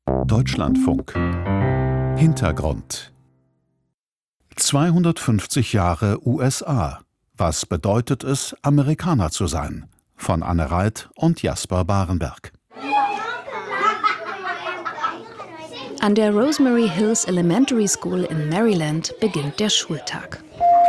Deutschlandfunk. Hintergrund. 250 Jahre USA. Was bedeutet es, Amerikaner zu sein? Von Anne Reit und Jasper Barenberg. An der Rosemary Hills Elementary School in Maryland beginnt der Schultag.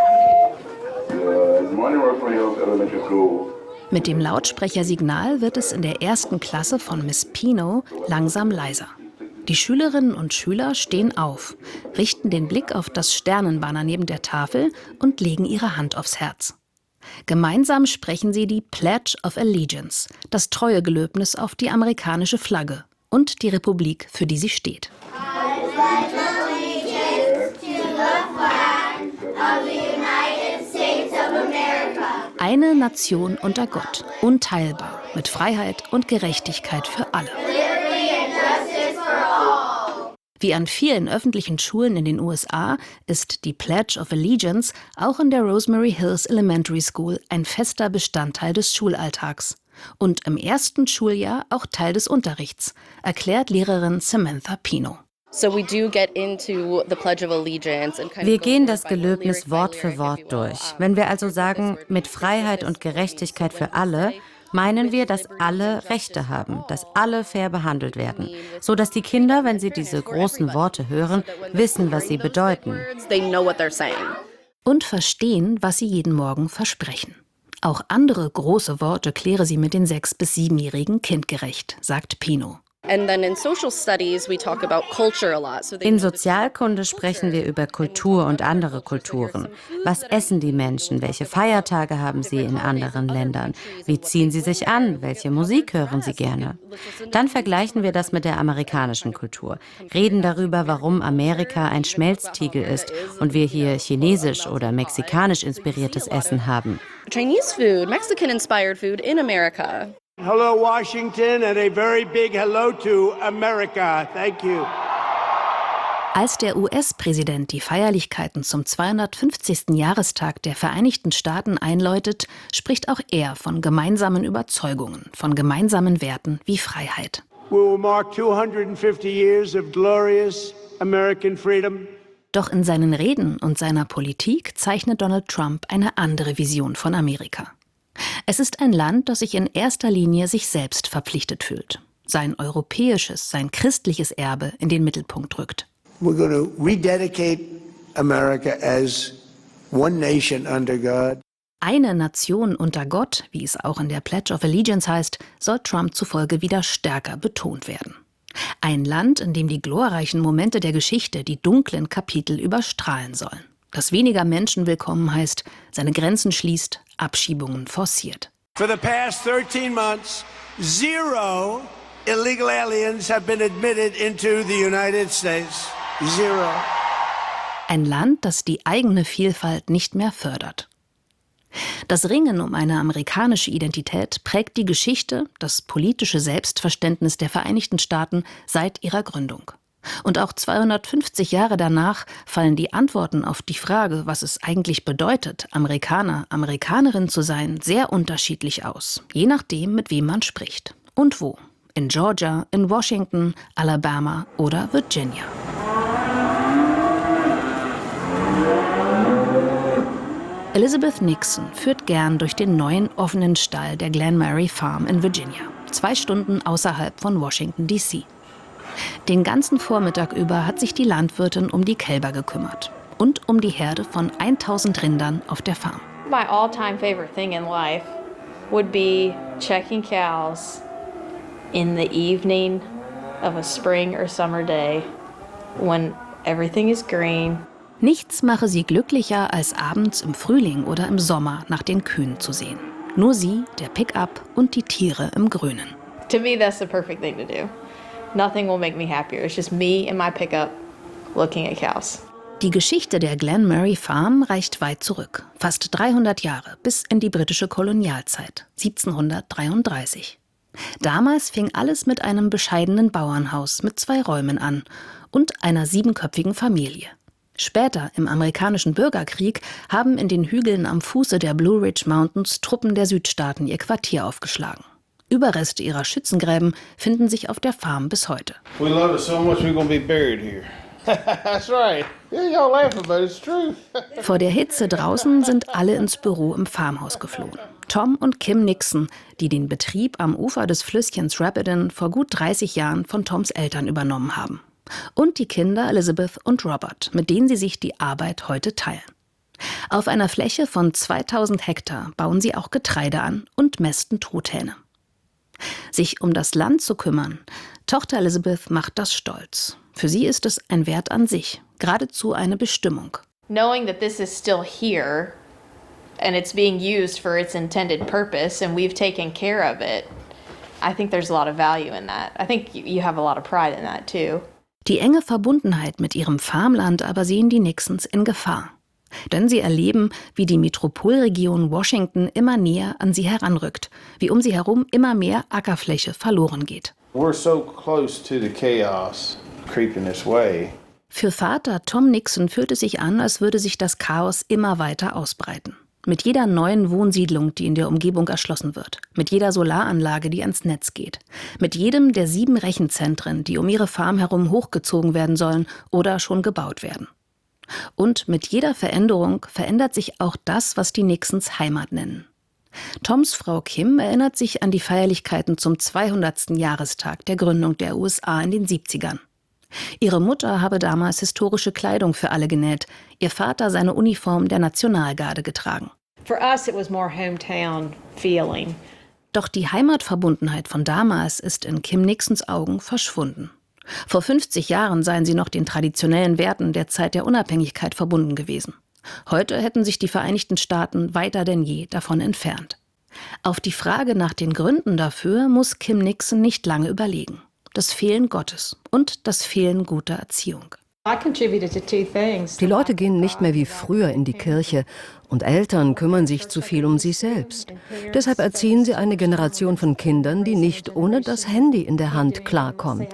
Mit dem Lautsprechersignal wird es in der ersten Klasse von Miss Pino langsam leiser. Die Schülerinnen und Schüler stehen auf, richten den Blick auf das Sternenbanner neben der Tafel und legen ihre Hand aufs Herz. Gemeinsam sprechen sie die Pledge of Allegiance, das Treuegelöbnis auf die amerikanische Flagge und die Republik, für die sie steht. Eine Nation unter Gott, unteilbar, mit Freiheit und Gerechtigkeit für alle. Wie an vielen öffentlichen Schulen in den USA ist die Pledge of Allegiance auch in der Rosemary Hills Elementary School ein fester Bestandteil des Schulalltags. Und im ersten Schuljahr auch Teil des Unterrichts, erklärt Lehrerin Samantha Pino. Wir gehen das Gelöbnis Wort für Wort durch. Wenn wir also sagen, mit Freiheit und Gerechtigkeit für alle, meinen wir, dass alle Rechte haben, dass alle fair behandelt werden, so dass die Kinder, wenn sie diese großen Worte hören, wissen, was sie bedeuten. Und verstehen, was sie jeden Morgen versprechen. Auch andere große Worte kläre sie mit den 6- bis 7-Jährigen kindgerecht, sagt Pino. In Sozialkunde sprechen wir über Kultur und andere Kulturen. Was essen die Menschen? Welche Feiertage haben sie in anderen Ländern? Wie ziehen sie sich an? Welche Musik hören sie gerne? Dann vergleichen wir das mit der amerikanischen Kultur. Reden darüber, warum Amerika ein Schmelztiegel ist und wir hier chinesisch oder mexikanisch inspiriertes Essen haben. Chinese food, Mexican-inspired food in America. Hello, Washington, and a very big hello to America. Thank you. Als der US-Präsident die Feierlichkeiten zum 250. Jahrestag der Vereinigten Staaten einläutet, spricht auch er von gemeinsamen Überzeugungen, von gemeinsamen Werten wie Freiheit. We will mark 250 years of glorious American freedom. Doch in seinen Reden und seiner Politik zeichnet Donald Trump eine andere Vision von Amerika. Es ist ein Land, das sich in erster Linie sich selbst verpflichtet fühlt. Sein europäisches, sein christliches Erbe in den Mittelpunkt rückt. We're going to rededicate America as one nation under God. Eine Nation unter Gott, wie es auch in der Pledge of Allegiance heißt, soll Trump zufolge wieder stärker betont werden. Ein Land, in dem die glorreichen Momente der Geschichte die dunklen Kapitel überstrahlen sollen. Das weniger Menschen willkommen heißt, seine Grenzen schließt, Abschiebungen forciert. For the past 13 months, 0 illegal aliens have been admitted into the United States. 0. Ein Land, das die eigene Vielfalt nicht mehr fördert. Das Ringen um eine amerikanische Identität prägt die Geschichte, das politische Selbstverständnis der Vereinigten Staaten seit ihrer Gründung. Und auch 250 Jahre danach fallen die Antworten auf die Frage, was es eigentlich bedeutet, Amerikaner, Amerikanerin zu sein, sehr unterschiedlich aus, je nachdem, mit wem man spricht. Und wo? In Georgia, in Washington, Alabama oder Virginia. Elizabeth Nixon führt gern durch den neuen offenen Stall der Glen Mary Farm in Virginia, 2 Stunden außerhalb von Washington, D.C. Den ganzen Vormittag über hat sich die Landwirtin um die Kälber gekümmert und um die Herde von 1000 Rindern auf der Farm. My all-time favorite thing in life would be checking cows in the evening of a spring or summer day when everything is green. Nichts mache sie glücklicher, als abends im Frühling oder im Sommer nach den Kühen zu sehen. Nur sie, der Pickup und die Tiere im Grünen. To me, that's the perfect thing to do. Nothing will make me happier. It's just me and my pickup looking at cows. Die Geschichte der Glen Mary Farm reicht weit zurück, fast 300 Jahre, bis in die britische Kolonialzeit, 1733. Damals fing alles mit einem bescheidenen Bauernhaus mit 2 Räumen an und einer 7-köpfigen Familie. Später, im amerikanischen Bürgerkrieg, haben in den Hügeln am Fuße der Blue Ridge Mountains Truppen der Südstaaten ihr Quartier aufgeschlagen. Überreste ihrer Schützengräben finden sich auf der Farm bis heute. We love it so much we're gonna be buried here. That's right. Yeah, y'all laughing, but it's true. Vor der Hitze draußen sind alle ins Büro im Farmhaus geflohen. Tom und Kim Nixon, die den Betrieb am Ufer des Flüsschens Rapidan vor gut 30 Jahren von Toms Eltern übernommen haben. Und die Kinder Elizabeth und Robert, mit denen sie sich die Arbeit heute teilen. Auf einer Fläche von 2000 Hektar bauen sie auch Getreide an und mästen Truthähne. Sich um das Land zu kümmern, Tochter Elizabeth macht das stolz. Für sie ist es ein Wert an sich, geradezu eine Bestimmung. Knowing that this is still here and it's being used for its intended purpose and we've taken care of it, I think there's a lot of value in that. I think you have a lot of pride in that too. Die enge Verbundenheit mit ihrem Farmland aber sehen die Nixons in Gefahr. Denn sie erleben, wie die Metropolregion Washington immer näher an sie heranrückt, wie um sie herum immer mehr Ackerfläche verloren geht. We're so close to the chaos creeping this way. Für Vater Tom Nixon fühlt es sich an, als würde sich das Chaos immer weiter ausbreiten. Mit jeder neuen Wohnsiedlung, die in der Umgebung erschlossen wird, mit jeder Solaranlage, die ans Netz geht, mit jedem der 7 Rechenzentren, die um ihre Farm herum hochgezogen werden sollen oder schon gebaut werden. Und mit jeder Veränderung verändert sich auch das, was die Nixons Heimat nennen. Toms Frau Kim erinnert sich an die Feierlichkeiten zum 200. Jahrestag der Gründung der USA in den 70ern. Ihre Mutter habe damals historische Kleidung für alle genäht, ihr Vater seine Uniform der Nationalgarde getragen. For us it was more hometown feeling. Doch die Heimatverbundenheit von damals ist in Kim Nixons Augen verschwunden. Vor 50 Jahren seien sie noch den traditionellen Werten der Zeit der Unabhängigkeit verbunden gewesen. Heute hätten sich die Vereinigten Staaten weiter denn je davon entfernt. Auf die Frage nach den Gründen dafür muss Kim Nixon nicht lange überlegen. Das Fehlen Gottes und das Fehlen guter Erziehung. Die Leute gehen nicht mehr wie früher in die Kirche und Eltern kümmern sich zu viel um sich selbst. Deshalb erziehen sie eine Generation von Kindern, die nicht ohne das Handy in der Hand klarkommt.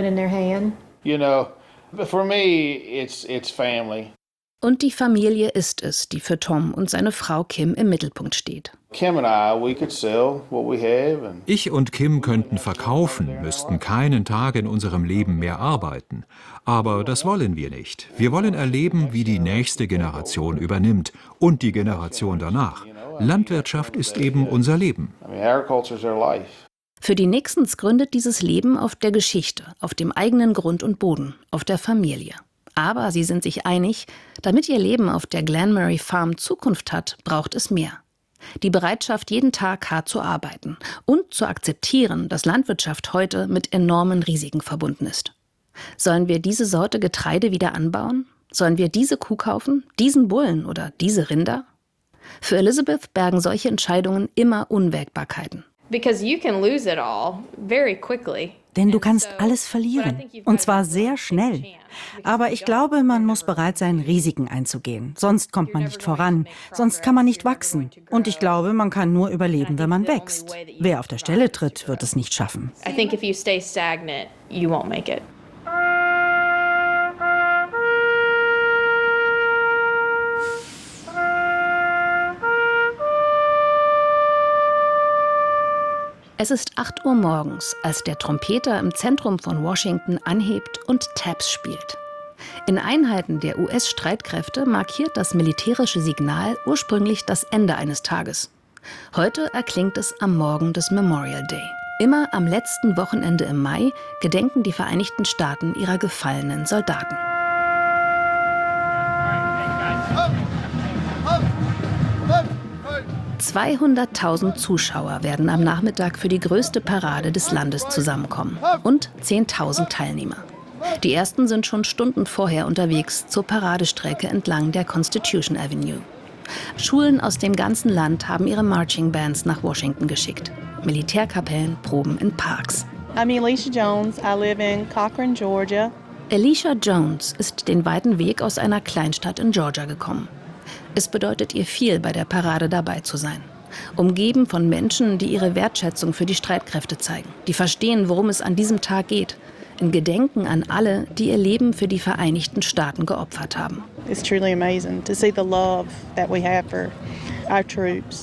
You know, for me, it's family. Und die Familie ist es, die für Tom und seine Frau Kim im Mittelpunkt steht. Kim and I, we could sell what we have and Ich und Kim könnten verkaufen, müssten keinen Tag in unserem Leben mehr arbeiten. Aber das wollen wir nicht. Wir wollen erleben, wie die nächste Generation übernimmt und die Generation danach. Landwirtschaft ist eben unser Leben. agriculture's our life. Für die Nixons gründet dieses Leben auf der Geschichte, auf dem eigenen Grund und Boden, auf der Familie. Aber sie sind sich einig, damit ihr Leben auf der Glenmurray Farm Zukunft hat, braucht es mehr. Die Bereitschaft, jeden Tag hart zu arbeiten und zu akzeptieren, dass Landwirtschaft heute mit enormen Risiken verbunden ist. Sollen wir diese Sorte Getreide wieder anbauen? Sollen wir diese Kuh kaufen, diesen Bullen oder diese Rinder? Für Elizabeth bergen solche Entscheidungen immer Unwägbarkeiten. Because you can lose it all very quickly. Denn du kannst alles verlieren, und zwar sehr schnell. Aber ich glaube, man muss bereit sein, Risiken einzugehen. Sonst kommt man nicht voran, sonst kann man nicht wachsen. Und ich glaube, man kann nur überleben, wenn man wächst. Wer auf der Stelle tritt, wird es nicht schaffen. I think if you stay stagnant, you won't make it. Es ist 8 Uhr morgens, als der Trompeter im Zentrum von Washington anhebt und Taps spielt. In Einheiten der US-Streitkräfte markiert das militärische Signal ursprünglich das Ende eines Tages. Heute erklingt es am Morgen des Memorial Day. Immer am letzten Wochenende im Mai gedenken die Vereinigten Staaten ihrer gefallenen Soldaten. – 200.000 Zuschauer werden am Nachmittag für die größte Parade des Landes zusammenkommen und 10.000 Teilnehmer. Die ersten sind schon Stunden vorher unterwegs zur Paradestrecke entlang der Constitution Avenue. Schulen aus dem ganzen Land haben ihre Marching Bands nach Washington geschickt. Militärkapellen proben in Parks. I'm Alicia Jones. I live in Cochran, Georgia. Alicia Jones ist den weiten Weg aus einer Kleinstadt in Georgia gekommen. Es bedeutet ihr viel, bei der Parade dabei zu sein. Umgeben von Menschen, die ihre Wertschätzung für die Streitkräfte zeigen, die verstehen, worum es an diesem Tag geht. In Gedenken an alle, die ihr Leben für die Vereinigten Staaten geopfert haben. It's truly amazing to see the love that we have for our troops.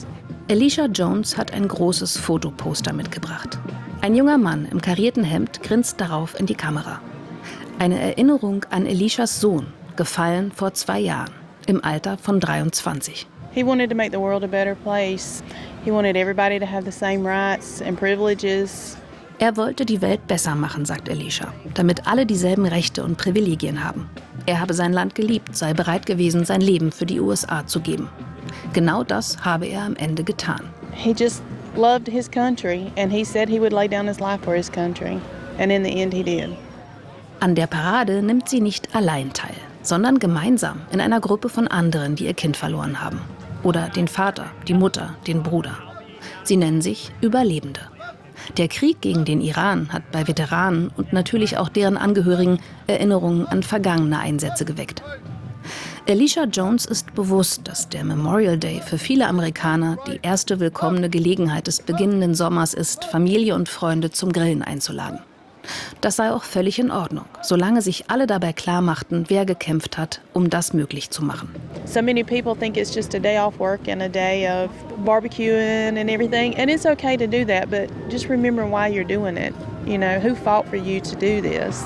Elisha Jones hat ein großes Fotoposter mitgebracht. Ein junger Mann im karierten Hemd grinst darauf in die Kamera. Eine Erinnerung an Elishas Sohn, gefallen vor 2 Jahren, im Alter von 23. He wanted to make the world a better place. He wanted everybody to have the same rights and privileges. Er wollte die Welt besser machen, sagt Elisha, damit alle dieselben Rechte und Privilegien haben. Er habe sein Land geliebt, sei bereit gewesen, sein Leben für die USA zu geben. Genau das habe er am Ende getan. He just loved his country and he said he would lay down his life for his country. And in the end he did. An der Parade nimmt sie nicht allein teil, sondern gemeinsam in einer Gruppe von anderen, die ihr Kind verloren haben. Oder den Vater, die Mutter, den Bruder. Sie nennen sich Überlebende. Der Krieg gegen den Iran hat bei Veteranen und natürlich auch deren Angehörigen Erinnerungen an vergangene Einsätze geweckt. Elisha Jones ist bewusst, dass der Memorial Day für viele Amerikaner die erste willkommene Gelegenheit des beginnenden Sommers ist, Familie und Freunde zum Grillen einzuladen. Das sei auch völlig in Ordnung, solange sich alle dabei klar machten, wer gekämpft hat, um das möglich zu machen. So many people think it's just a day off work and a day of barbecuing and everything, and it's okay to do that, but just remember why you're doing it. You know, who fought for you to do this?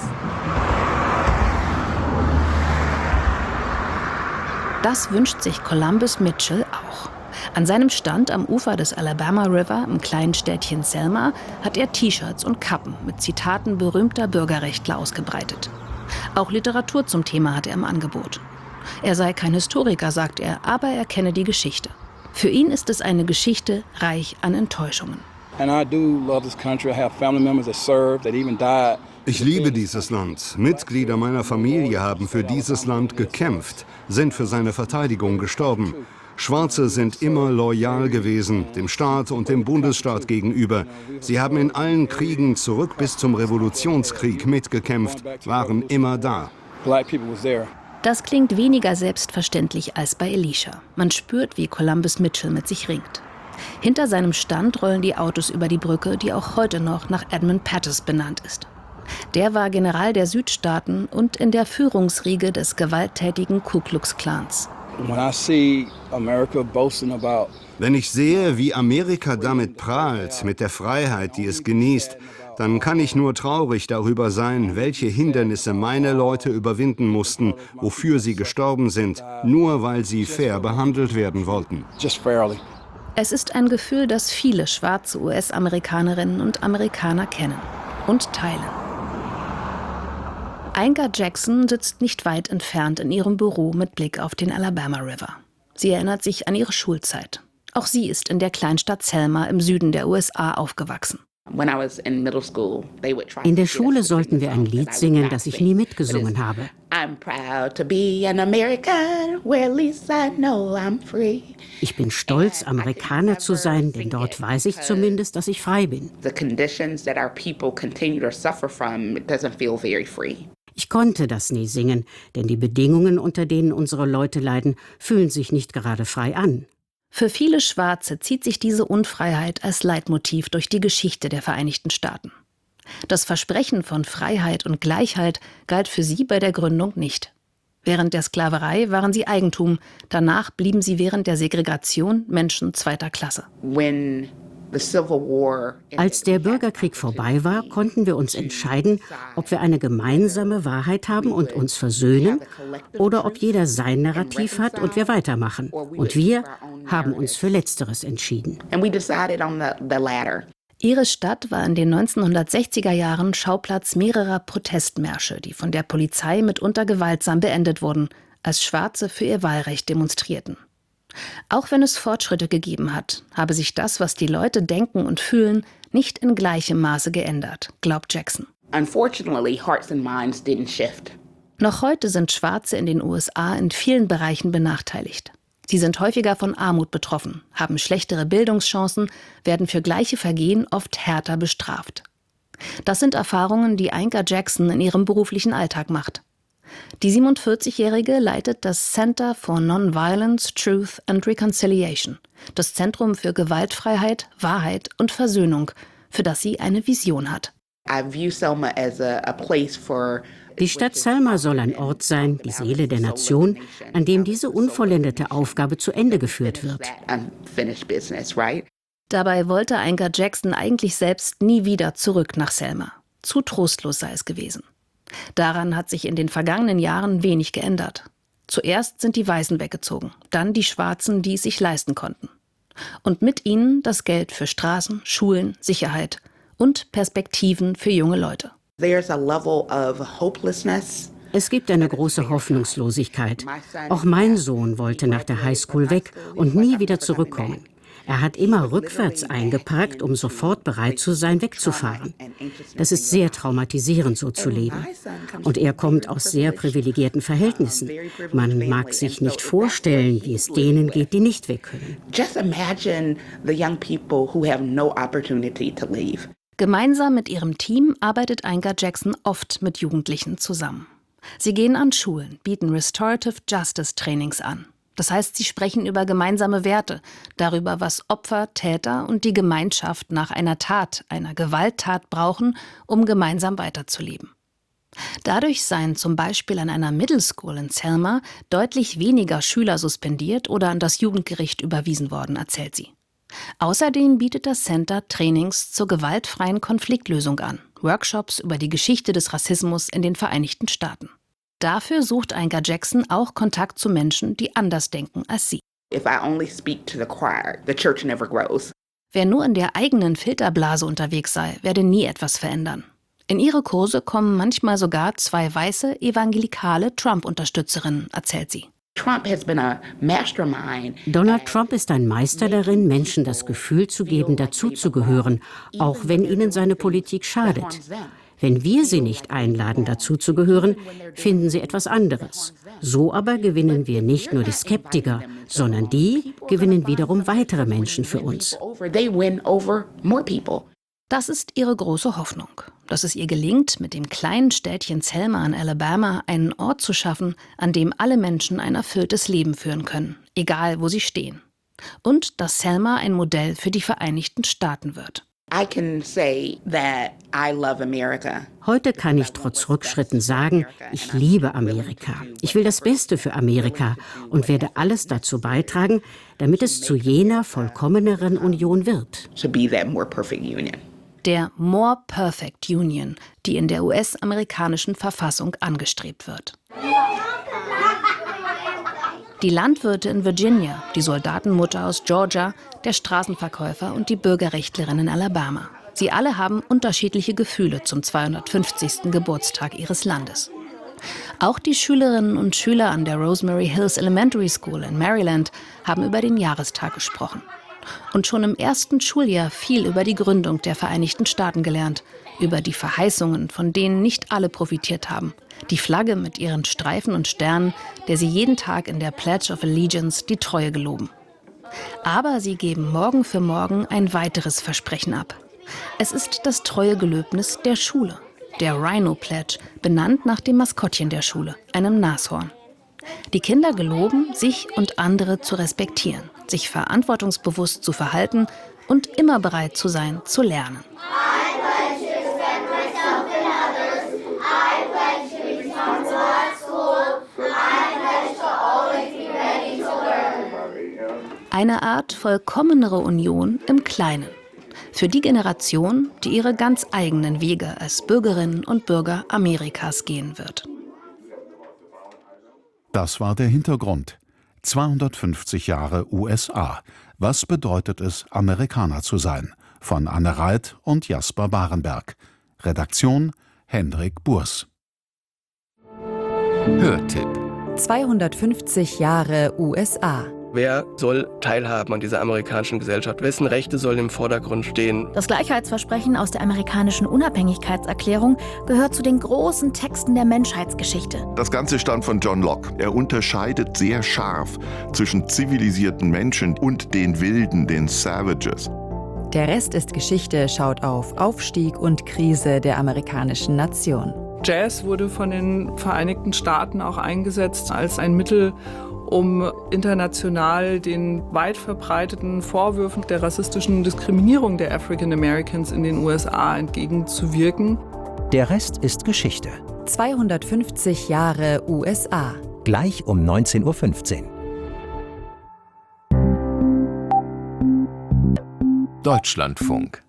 Das wünscht sich Columbus Mitchell auch. An seinem Stand am Ufer des Alabama River im kleinen Städtchen Selma hat er T-Shirts und Kappen mit Zitaten berühmter Bürgerrechtler ausgebreitet. Auch Literatur zum Thema hat er im Angebot. Er sei kein Historiker, sagt er, aber er kenne die Geschichte. Für ihn ist es eine Geschichte reich an Enttäuschungen. Ich liebe dieses Land. Mitglieder meiner Familie haben für dieses Land gekämpft, sind für seine Verteidigung gestorben. Schwarze sind immer loyal gewesen, dem Staat und dem Bundesstaat gegenüber. Sie haben in allen Kriegen zurück bis zum Revolutionskrieg mitgekämpft, waren immer da. Das klingt weniger selbstverständlich als bei Elisha. Man spürt, wie Columbus Mitchell mit sich ringt. Hinter seinem Stand rollen die Autos über die Brücke, die auch heute noch nach Edmund Pettus benannt ist. Der war General der Südstaaten und in der Führungsriege des gewalttätigen Ku Klux Klans. Wenn ich sehe, wie Amerika damit prahlt, mit der Freiheit, die es genießt, dann kann ich nur traurig darüber sein, welche Hindernisse meine Leute überwinden mussten, wofür sie gestorben sind, nur weil sie fair behandelt werden wollten. Es ist ein Gefühl, das viele schwarze US-Amerikanerinnen und Amerikaner kennen und teilen. Inga Jackson sitzt nicht weit entfernt in ihrem Büro mit Blick auf den Alabama River. Sie erinnert sich an ihre Schulzeit. Auch sie ist in der Kleinstadt Selma im Süden der USA aufgewachsen. In der Schule sollten wir ein Lied singen, das ich nie mitgesungen habe. Ich bin stolz, Amerikaner zu sein, denn dort weiß ich zumindest, dass ich frei bin. Ich konnte das nie singen, denn die Bedingungen, unter denen unsere Leute leiden, fühlen sich nicht gerade frei an. Für viele Schwarze zieht sich diese Unfreiheit als Leitmotiv durch die Geschichte der Vereinigten Staaten. Das Versprechen von Freiheit und Gleichheit galt für sie bei der Gründung nicht. Während der Sklaverei waren sie Eigentum, danach blieben sie während der Segregation Menschen zweiter Klasse. Als der Bürgerkrieg vorbei war, konnten wir uns entscheiden, ob wir eine gemeinsame Wahrheit haben und uns versöhnen oder ob jeder sein Narrativ hat und wir weitermachen. Und wir haben uns für Letzteres entschieden. Ihre Stadt war in den 1960er Jahren Schauplatz mehrerer Protestmärsche, die von der Polizei mitunter gewaltsam beendet wurden, als Schwarze für ihr Wahlrecht demonstrierten. Auch wenn es Fortschritte gegeben hat, habe sich das, was die Leute denken und fühlen, nicht in gleichem Maße geändert, glaubt Jackson. Noch heute sind Schwarze in den USA in vielen Bereichen benachteiligt. Sie sind häufiger von Armut betroffen, haben schlechtere Bildungschancen, werden für gleiche Vergehen oft härter bestraft. Das sind Erfahrungen, die Inga Jackson in ihrem beruflichen Alltag macht. Die 47-Jährige leitet das Center for Nonviolence, Truth and Reconciliation, das Zentrum für Gewaltfreiheit, Wahrheit und Versöhnung, für das sie eine Vision hat. Die Stadt Selma soll ein Ort sein, die Seele der Nation, an dem diese unvollendete Aufgabe zu Ende geführt wird. Dabei wollte Inger Jackson eigentlich selbst nie wieder zurück nach Selma. Zu trostlos sei es gewesen. Daran hat sich in den vergangenen Jahren wenig geändert. Zuerst sind die Weißen weggezogen, dann die Schwarzen, die es sich leisten konnten. Und mit ihnen das Geld für Straßen, Schulen, Sicherheit und Perspektiven für junge Leute. Es gibt eine große Hoffnungslosigkeit. Auch mein Sohn wollte nach der Highschool weg und nie wieder zurückkommen. Er hat immer rückwärts eingeparkt, um sofort bereit zu sein, wegzufahren. Das ist sehr traumatisierend, so zu leben. Und er kommt aus sehr privilegierten Verhältnissen. Man mag sich nicht vorstellen, wie es denen geht, die nicht weg können. Gemeinsam mit ihrem Team arbeitet Inger Jackson oft mit Jugendlichen zusammen. Sie gehen an Schulen, bieten Restorative Justice Trainings an. Das heißt, sie sprechen über gemeinsame Werte, darüber, was Opfer, Täter und die Gemeinschaft nach einer Tat, einer Gewalttat brauchen, um gemeinsam weiterzuleben. Dadurch seien zum Beispiel an einer Middle School in Selma deutlich weniger Schüler suspendiert oder an das Jugendgericht überwiesen worden, erzählt sie. Außerdem bietet das Center Trainings zur gewaltfreien Konfliktlösung an, Workshops über die Geschichte des Rassismus in den Vereinigten Staaten. Dafür sucht Inger Jackson auch Kontakt zu Menschen, die anders denken als sie. Wer nur in der eigenen Filterblase unterwegs sei, werde nie etwas verändern. In ihre Kurse kommen manchmal sogar 2 weiße, evangelikale Trump-Unterstützerinnen, erzählt sie. Donald Trump ist ein Meister darin, Menschen das Gefühl zu geben, dazuzugehören, auch wenn ihnen seine Politik schadet. Wenn wir sie nicht einladen, dazuzugehören, finden sie etwas anderes. So aber gewinnen wir nicht nur die Skeptiker, sondern die gewinnen wiederum weitere Menschen für uns. Das ist ihre große Hoffnung, dass es ihr gelingt, mit dem kleinen Städtchen Selma in Alabama einen Ort zu schaffen, an dem alle Menschen ein erfülltes Leben führen können, egal wo sie stehen. Und dass Selma ein Modell für die Vereinigten Staaten wird. Heute kann ich trotz Rückschritten sagen, ich liebe Amerika. Ich will das Beste für Amerika und werde alles dazu beitragen, damit es zu jener vollkommeneren Union wird. Der More Perfect Union, die in der US-amerikanischen Verfassung angestrebt wird. Die Landwirte in Virginia, die Soldatenmutter aus Georgia, der Straßenverkäufer und die Bürgerrechtlerin in Alabama. Sie alle haben unterschiedliche Gefühle zum 250. Geburtstag ihres Landes. Auch die Schülerinnen und Schüler an der Rosemary Hills Elementary School in Maryland haben über den Jahrestag gesprochen. Und schon im ersten Schuljahr viel über die Gründung der Vereinigten Staaten gelernt, über die Verheißungen, von denen nicht alle profitiert haben, die Flagge mit ihren Streifen und Sternen, der sie jeden Tag in der Pledge of Allegiance die Treue geloben. Aber sie geben Morgen für Morgen ein weiteres Versprechen ab. Es ist das Treuegelöbnis der Schule, der Rhino Pledge, benannt nach dem Maskottchen der Schule, einem Nashorn. Die Kinder geloben, sich und andere zu respektieren, sich verantwortungsbewusst zu verhalten und immer bereit zu sein, zu lernen. Eine Art vollkommenere Union im Kleinen. Für die Generation, die ihre ganz eigenen Wege als Bürgerinnen und Bürger Amerikas gehen wird. Das war der Hintergrund. 250 Jahre USA. Was bedeutet es, Amerikaner zu sein? Von Anne Reit und Jasper Barenberg. Redaktion Hendrik Burs. Hörtipp: 250 Jahre USA. Wer soll teilhaben an dieser amerikanischen Gesellschaft? Wessen Rechte sollen im Vordergrund stehen? Das Gleichheitsversprechen aus der amerikanischen Unabhängigkeitserklärung gehört zu den großen Texten der Menschheitsgeschichte. Das Ganze stammt von John Locke. Er unterscheidet sehr scharf zwischen zivilisierten Menschen und den Wilden, den Savages. Der Rest ist Geschichte schaut auf Aufstieg und Krise der amerikanischen Nation. Jazz wurde von den Vereinigten Staaten auch eingesetzt als ein Mittel, um international den weit verbreiteten Vorwürfen der rassistischen Diskriminierung der African Americans in den USA entgegenzuwirken. Der Rest ist Geschichte. 250 Jahre USA. Gleich um 19:15 Uhr. Deutschlandfunk.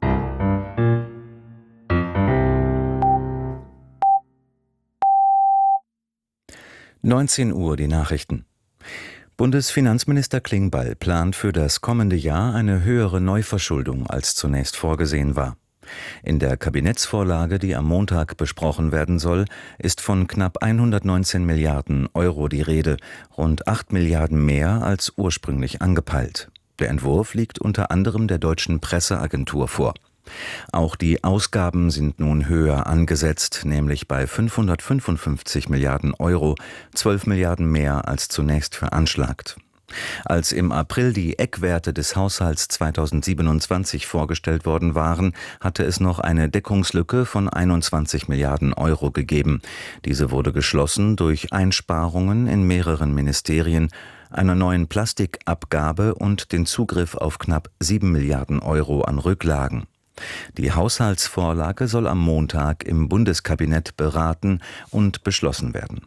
Uhr die Nachrichten. Bundesfinanzminister Klingbeil plant für das kommende Jahr eine höhere Neuverschuldung, als zunächst vorgesehen war. In der Kabinettsvorlage, die am Montag besprochen werden soll, ist von knapp 119 Milliarden Euro die Rede, rund 8 Milliarden mehr als ursprünglich angepeilt. Der Entwurf liegt unter anderem der Deutschen Presseagentur vor. Auch die Ausgaben sind nun höher angesetzt, nämlich bei 555 Milliarden Euro, 12 Milliarden mehr als zunächst veranschlagt. Als im April die Eckwerte des Haushalts 2027 vorgestellt worden waren, hatte es noch eine Deckungslücke von 21 Milliarden Euro gegeben. Diese wurde geschlossen durch Einsparungen in mehreren Ministerien, einer neuen Plastikabgabe und den Zugriff auf knapp 7 Milliarden Euro an Rücklagen. Die Haushaltsvorlage soll am Montag im Bundeskabinett beraten und beschlossen werden.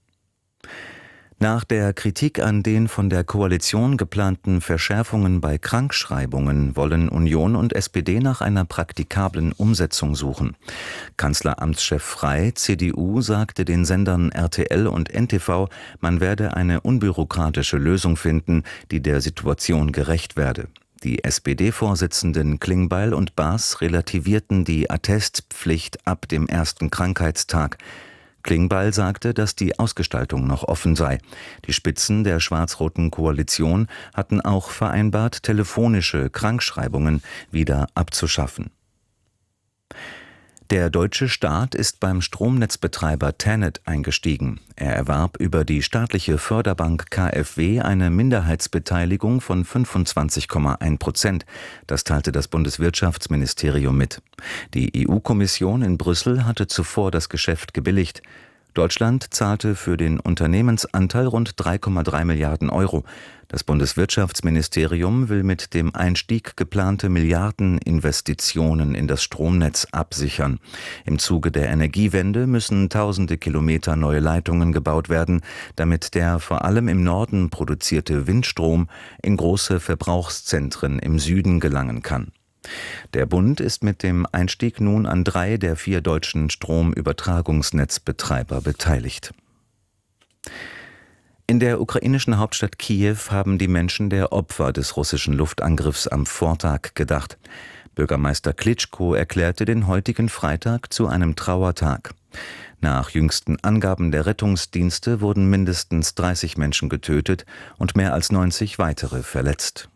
Nach der Kritik an den von der Koalition geplanten Verschärfungen bei Krankschreibungen wollen Union und SPD nach einer praktikablen Umsetzung suchen. Kanzleramtschef Frey, CDU, sagte den Sendern RTL und NTV, man werde eine unbürokratische Lösung finden, die der Situation gerecht werde. Die SPD-Vorsitzenden Klingbeil und Baas relativierten die Attestpflicht ab dem ersten Krankheitstag. Klingbeil sagte, dass die Ausgestaltung noch offen sei. Die Spitzen der schwarz-roten Koalition hatten auch vereinbart, telefonische Krankschreibungen wieder abzuschaffen. Der deutsche Staat ist beim Stromnetzbetreiber TenneT eingestiegen. Er erwarb über die staatliche Förderbank KfW eine Minderheitsbeteiligung von 25,1%. Das teilte das Bundeswirtschaftsministerium mit. Die EU-Kommission in Brüssel hatte zuvor das Geschäft gebilligt. Deutschland zahlte für den Unternehmensanteil rund 3,3 Milliarden Euro. Das Bundeswirtschaftsministerium will mit dem Einstieg geplante Milliardeninvestitionen in das Stromnetz absichern. Im Zuge der Energiewende müssen tausende Kilometer neue Leitungen gebaut werden, damit der vor allem im Norden produzierte Windstrom in große Verbrauchszentren im Süden gelangen kann. Der Bund ist mit dem Einstieg nun an 3 der 4 deutschen Stromübertragungsnetzbetreiber beteiligt. In der ukrainischen Hauptstadt Kiew haben die Menschen der Opfer des russischen Luftangriffs am Vortag gedacht. Bürgermeister Klitschko erklärte den heutigen Freitag zu einem Trauertag. Nach jüngsten Angaben der Rettungsdienste wurden mindestens 30 Menschen getötet und mehr als 90 weitere verletzt.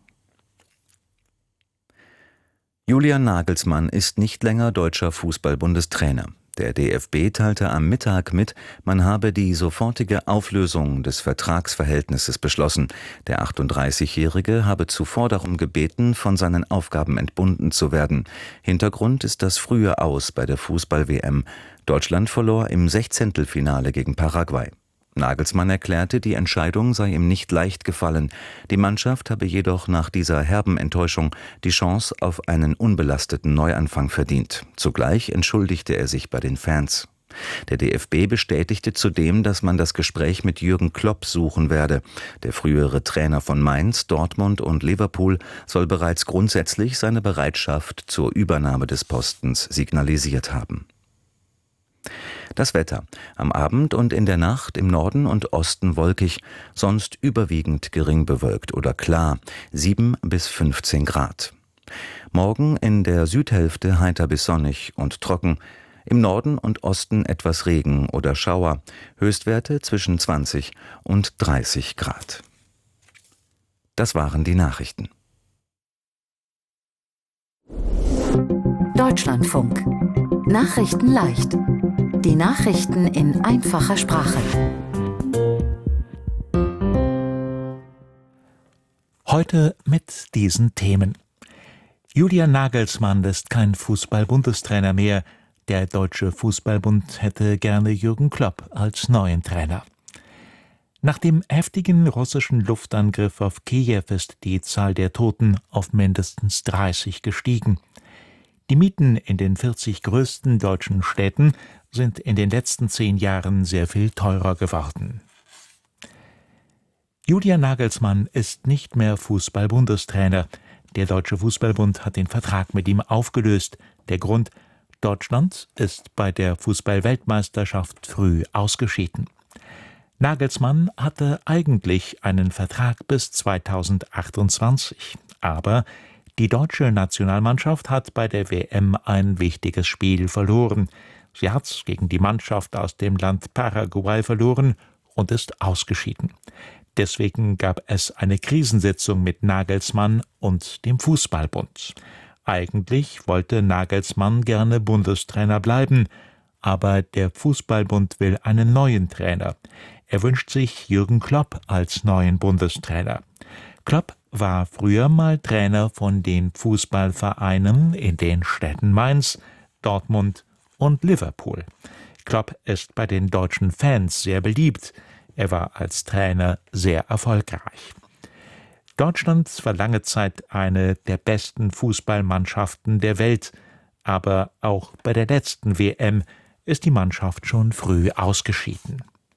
Julian Nagelsmann ist nicht länger deutscher Fußball-Bundestrainer. Der DFB teilte am Mittag mit, man habe die sofortige Auflösung des Vertragsverhältnisses beschlossen. Der 38-Jährige habe zuvor darum gebeten, von seinen Aufgaben entbunden zu werden. Hintergrund ist das frühe Aus bei der Fußball-WM. Deutschland verlor im 16. gegen Paraguay. Nagelsmann erklärte, die Entscheidung sei ihm nicht leicht gefallen. Die Mannschaft habe jedoch nach dieser herben Enttäuschung die Chance auf einen unbelasteten Neuanfang verdient. Zugleich entschuldigte er sich bei den Fans. Der DFB bestätigte zudem, dass man das Gespräch mit Jürgen Klopp suchen werde. Der frühere Trainer von Mainz, Dortmund und Liverpool soll bereits grundsätzlich seine Bereitschaft zur Übernahme des Postens signalisiert haben. Das Wetter. Am Abend und in der Nacht im Norden und Osten wolkig, sonst überwiegend gering bewölkt oder klar, 7 bis 15 Grad. Morgen in der Südhälfte heiter bis sonnig und trocken, im Norden und Osten etwas Regen oder Schauer, Höchstwerte zwischen 20 und 30 Grad. Das waren die Nachrichten. Deutschlandfunk. Nachrichten leicht. Die Nachrichten in einfacher Sprache. Heute mit diesen Themen. Julian Nagelsmann ist kein Fußball-Bundestrainer mehr. Der Deutsche Fußballbund hätte gerne Jürgen Klopp als neuen Trainer. Nach dem heftigen russischen Luftangriff auf Kiew ist die Zahl der Toten auf mindestens 30 gestiegen. Die Mieten in den 40 größten deutschen Städten sind in den letzten 10 Jahren sehr viel teurer geworden. Julian Nagelsmann ist nicht mehr Fußball-Bundestrainer. Der Deutsche Fußballbund hat den Vertrag mit ihm aufgelöst. Der Grund: Deutschland ist bei der Fußball-Weltmeisterschaft früh ausgeschieden. Nagelsmann hatte eigentlich einen Vertrag bis 2028, aber die deutsche Nationalmannschaft hat bei der WM ein wichtiges Spiel verloren. Sie hat gegen die Mannschaft aus dem Land Paraguay verloren und ist ausgeschieden. Deswegen gab es eine Krisensitzung mit Nagelsmann und dem Fußballbund. Eigentlich wollte Nagelsmann gerne Bundestrainer bleiben, aber der Fußballbund will einen neuen Trainer. Er wünscht sich Jürgen Klopp als neuen Bundestrainer. Klopp war früher mal Trainer von den Fußballvereinen in den Städten Mainz, Dortmund und Liverpool. Klopp ist bei den deutschen Fans sehr beliebt. Er war als Trainer sehr erfolgreich. Deutschland war lange Zeit eine der besten Fußballmannschaften der Welt, aber auch bei der letzten WM ist die Mannschaft schon früh ausgeschieden.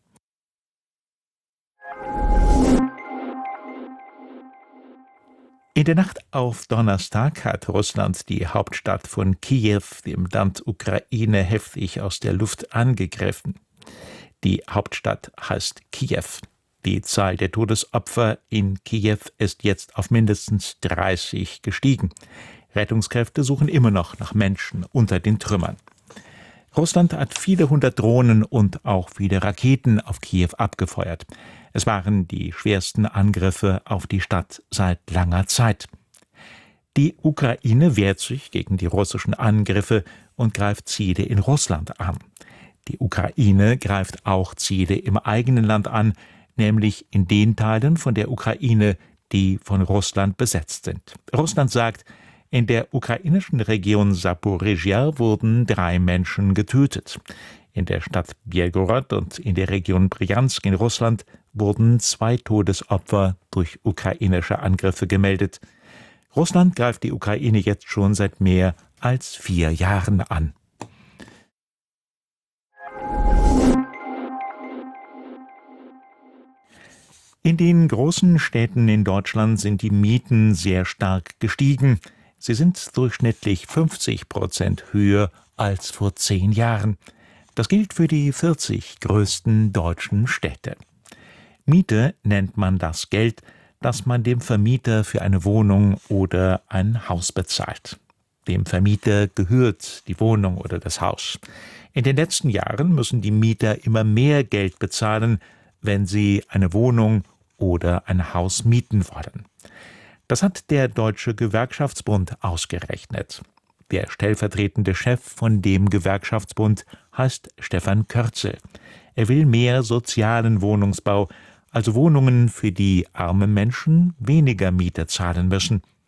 In der Nacht auf Donnerstag hat Russland die Hauptstadt von Kiew, dem Land Ukraine, heftig aus der Luft angegriffen. Die Hauptstadt heißt Kiew. Die Zahl der Todesopfer in Kiew ist jetzt auf mindestens 30 gestiegen. Rettungskräfte suchen immer noch nach Menschen unter den Trümmern. Russland hat viele hundert Drohnen und auch viele Raketen auf Kiew abgefeuert. Es waren die schwersten Angriffe auf die Stadt seit langer Zeit. Die Ukraine wehrt sich gegen die russischen Angriffe und greift Ziele in Russland an. Die Ukraine greift auch Ziele im eigenen Land an, nämlich in den Teilen von der Ukraine, die von Russland besetzt sind. Russland sagt, in der ukrainischen Region Saporischschja wurden 3 Menschen getötet. In der Stadt Belgorod und in der Region Brjansk in Russland wurden 2 Todesopfer durch ukrainische Angriffe gemeldet. Russland greift die Ukraine jetzt schon seit mehr als 4 Jahren an. In den großen Städten in Deutschland sind die Mieten sehr stark gestiegen. Sie sind durchschnittlich 50% höher als vor 10 Jahren. Das gilt für die 40 größten deutschen Städte. Miete nennt man das Geld, das man dem Vermieter für eine Wohnung oder ein Haus bezahlt. Dem Vermieter gehört die Wohnung oder das Haus. In den letzten Jahren müssen die Mieter immer mehr Geld bezahlen, wenn sie eine Wohnung oder ein Haus mieten wollen. Das hat der Deutsche Gewerkschaftsbund ausgerechnet. Der stellvertretende Chef von dem Gewerkschaftsbund heißt Stefan Körzel. Er will mehr sozialen Wohnungsbau, also Wohnungen, für die arme Menschen weniger Miete zahlen müssen.